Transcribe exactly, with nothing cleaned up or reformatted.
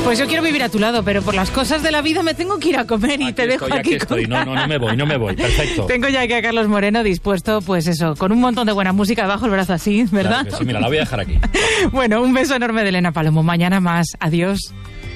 Pues yo quiero vivir a tu lado, pero por las cosas de la vida me tengo que ir a comer y aquí te dejo estoy, aquí. aquí estoy. No, no, no me voy, no me voy. Perfecto. Tengo ya aquí a Carlos Moreno dispuesto, pues eso, con un montón de buena música debajo el brazo así, ¿verdad? Claro que sí, mira, la voy a dejar aquí. Bueno, un beso enorme de Elena Palomo. Mañana más. Adiós.